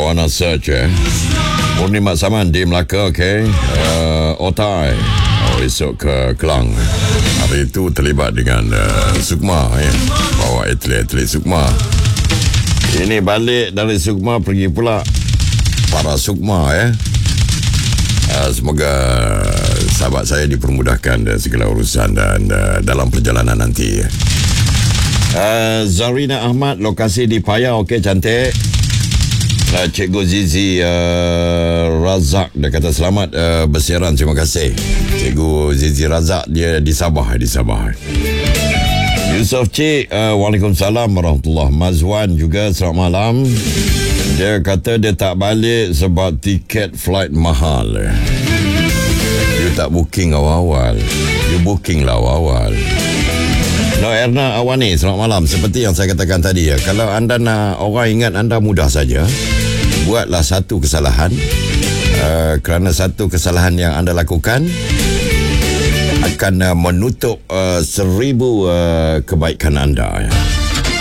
Perlawanan search Murni Mak Saman di Melaka, Otai esok ke Kelang. Hari itu terlibat dengan Sukma, bawa atlet-atlet Sukma. Ini balik dari Sukma pergi pula para Sukma. Semoga sahabat saya dipermudahkan segala urusan dan dalam perjalanan nanti. Zarina Ahmad, lokasi di Payau, cantik. Cikgu Zizi Razak, dia kata selamat bersiaran, terima kasih. Cikgu Zizi Razak, dia di Sabah. Yusof Cik, Waalaikumsalam warahmatullahi. Mazwan juga, selamat malam. Dia kata dia tak balik sebab tiket flight mahal. You tak booking awal-awal. You booking lah awal-awal. No, Erna Awani, selamat malam. Seperti yang saya katakan tadi, kalau anda nak orang ingat anda, mudah saja. Buatlah satu kesalahan. Kerana satu kesalahan yang anda lakukan akan menutup 1000 kebaikan anda.